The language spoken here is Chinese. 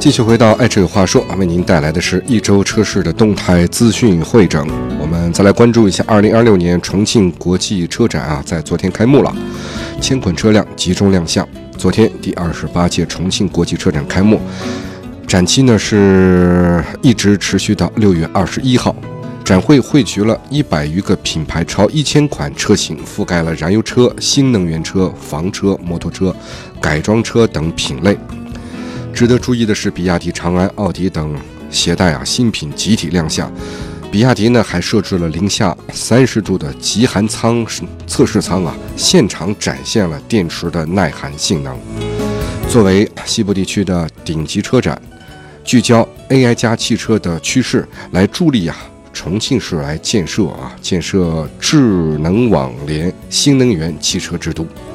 继续回到爱车有话说，为您带来的是一周车市的动态资讯汇整。我们再来关注一下2026年重庆国际车展在昨天开幕了，1000款车辆集中亮相。昨天第28届重庆国际车展开幕，展期呢是一直持续到6月21号。展会汇聚了100余个品牌，超1000款车型，覆盖了燃油车、新能源车、房车、摩托车、改装车等品类。值得注意的是，比亚迪、长安、奥迪等携带新品集体亮相。比亚迪呢还设置了零下30度的极寒舱测试舱现场展现了电池的耐寒性能。作为西部地区的顶级车展，聚焦 AI 加汽车的趋势，来助力重庆市来建设智能网联新能源汽车之都。